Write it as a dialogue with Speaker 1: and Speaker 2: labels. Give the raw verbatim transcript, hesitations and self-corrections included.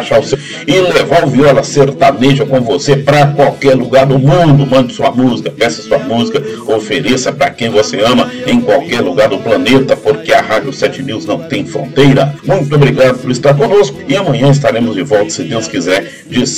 Speaker 1: achar o seu e levar o Viola Sertaneja com você para qualquer lugar do mundo. Mande sua música, peça sua música, ofereça para quem você ama em qualquer lugar do planeta, porque a Rádio sete News não tem fronteira. Muito obrigado por estar conosco e amanhã estaremos de volta, se Deus quiser, de